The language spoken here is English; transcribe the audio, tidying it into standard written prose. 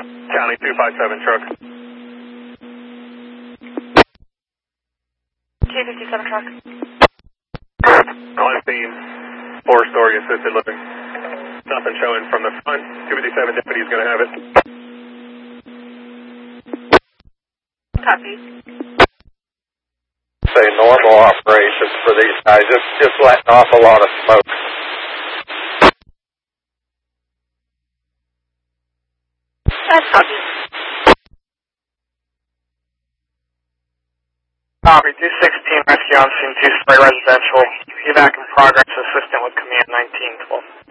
County 257 truck. T57 truck. On scene, 4-story assisted living. Nothing showing from the front. 257 deputy is going to have it. Copy. Say normal operations for these guys, just letting off a lot of smoke. That's copy. Copy, 216 rescue on scene, 2-story residential. Evac in progress, assistant with command 1912.